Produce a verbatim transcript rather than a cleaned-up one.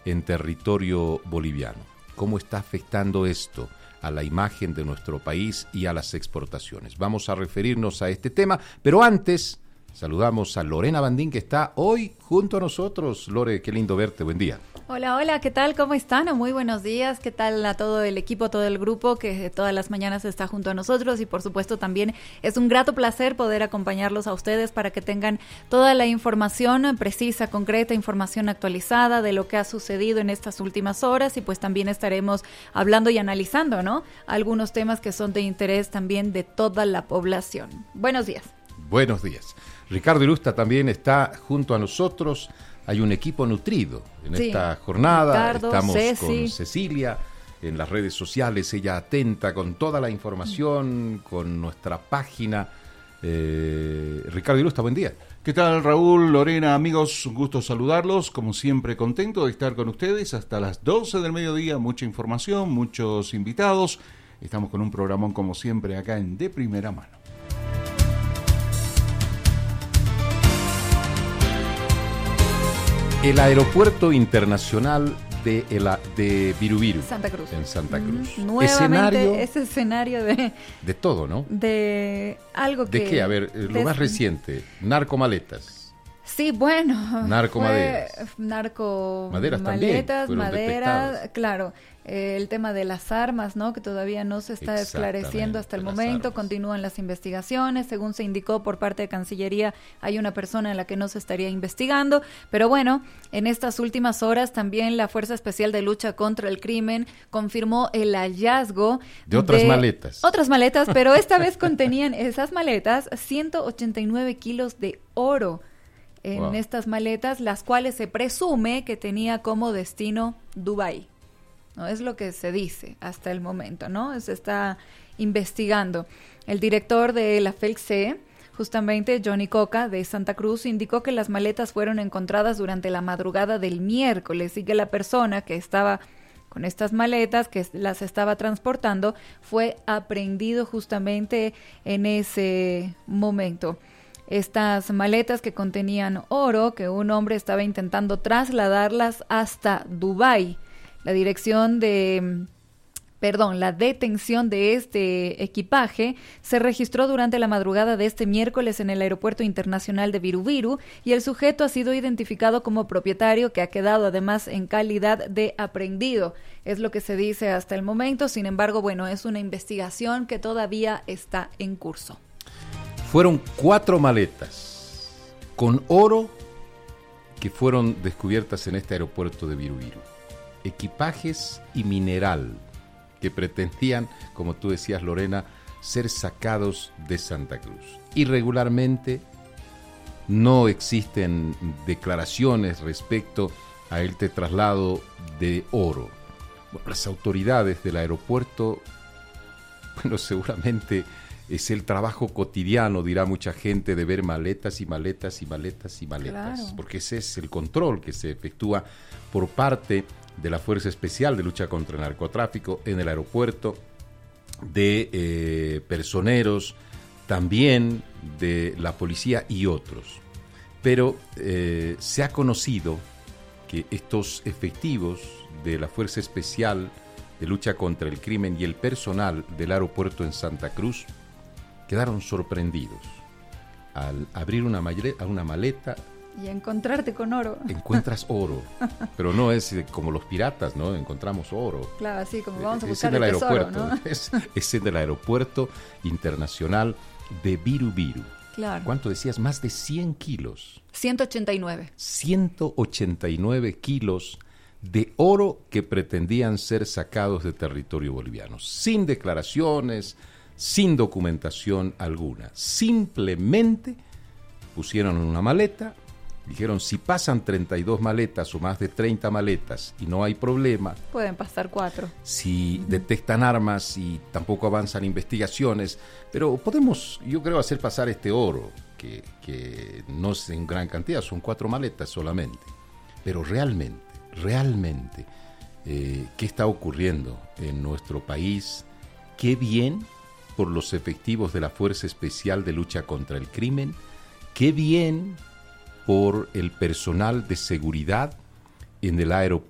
en territorio boliviano. ¿Cómo está afectando esto a la imagen de nuestro país y a las exportaciones? Vamos a referirnos a este tema, pero antes saludamos a Lorena Bandín, que está hoy junto a nosotros. Lore, qué lindo verte, buen día. Hola, hola, ¿qué tal? ¿Cómo están? Muy buenos días. ¿Qué tal a todo el equipo, todo el grupo que todas las mañanas está junto a nosotros? Y por supuesto también es un grato placer poder acompañarlos a ustedes para que tengan toda la información precisa, concreta, información actualizada de lo que ha sucedido en estas últimas horas, y pues también estaremos hablando y analizando, ¿no?, algunos temas que son de interés también de toda la población. Buenos días. Buenos días. Ricardo Irusta también está junto a nosotros. Hay un equipo nutrido en sí. esta jornada. Ricardo, Estamos Ceci. con Cecilia en las redes sociales, ella atenta con toda la información, mm. con nuestra página. Eh, Ricardo Irusta, buen día. ¿Qué tal, Raúl, Lorena, amigos? Un gusto saludarlos. Como siempre, contento de estar con ustedes hasta las doce del mediodía. Mucha información, muchos invitados. Estamos con un programón, como siempre, acá en De Primera Mano. El Aeropuerto Internacional de, el, de Virubiru. Santa Cruz. En Santa Cruz. Mm, nuevamente escenario, ese escenario de... De todo, ¿no? De algo que... ¿De qué? A ver, lo de, más reciente, narcomaletas. Sí, bueno. Narcomaderas. Narco... Maderas maletas, también maderas, claro. Eh, el tema de las armas, ¿no?, que todavía no se está esclareciendo hasta el momento. Armas. Continúan las investigaciones. Según se indicó por parte de Cancillería, hay una persona en la que no se estaría investigando. Pero bueno, en estas últimas horas también la Fuerza Especial de Lucha contra el Crimen confirmó el hallazgo de otras de maletas. Otras maletas, pero esta vez contenían esas maletas ciento ochenta y nueve kilos de oro en wow. estas maletas, las cuales se presume que tenía como destino Dubái. No es lo que se dice hasta el momento, ¿no? Se está investigando. El director de la F E L C E, justamente Johnny Coca, de Santa Cruz, indicó que las maletas fueron encontradas durante la madrugada del miércoles y que la persona que estaba con estas maletas, que las estaba transportando, fue aprehendido justamente en ese momento. Estas maletas que contenían oro, que un hombre estaba intentando trasladarlas hasta Dubái. La dirección de, perdón, la detención de este equipaje se registró durante la madrugada de este miércoles en el Aeropuerto Internacional de Virubiru, y el sujeto ha sido identificado como propietario, que ha quedado además en calidad de aprehendido. Es lo que se dice hasta el momento. Sin embargo, bueno, es una investigación que todavía está en curso. Fueron cuatro maletas con oro que fueron descubiertas en este aeropuerto de Virubiru. Equipajes y mineral que pretendían, como tú decías, Lorena, ser sacados de Santa Cruz. Irregularmente no existen declaraciones respecto a este traslado de oro. Bueno, las autoridades del aeropuerto, bueno, seguramente es el trabajo cotidiano, dirá mucha gente, de ver maletas y maletas y maletas y maletas, claro. Porque ese es el control que se efectúa por parte de la Fuerza Especial de Lucha contra el Narcotráfico en el aeropuerto, de eh, personeros, también de la policía y otros. Pero eh, se ha conocido que estos efectivos de la Fuerza Especial de Lucha contra el Crimen y el personal del aeropuerto en Santa Cruz quedaron sorprendidos al abrir una maleta, una maleta y encontrarte con oro. Encuentras oro, pero no es como los piratas, ¿no? Encontramos oro. Claro, así como vamos a buscar es en el, el tesoro, aeropuerto, ¿no? Es, es en el Aeropuerto Internacional de Virubiru. Claro. ¿Cuánto decías? Más de cien kilos. ciento ochenta y nueve. ciento ochenta y nueve kilos de oro que pretendían ser sacados de territorio boliviano, sin declaraciones, sin documentación alguna. Simplemente pusieron en una maleta. Dijeron, si pasan treinta y dos maletas o más de treinta maletas y no hay problema. Pueden pasar cuatro. Si Uh-huh. detectan armas y tampoco avanzan investigaciones, pero podemos, yo creo, hacer pasar este oro, que, que no es en gran cantidad, son cuatro maletas solamente. Pero realmente, realmente, eh, ¿qué está ocurriendo en nuestro país? Qué bien por los efectivos de la Fuerza Especial de Lucha contra el Crimen, qué bien por el personal de seguridad en el aeropuerto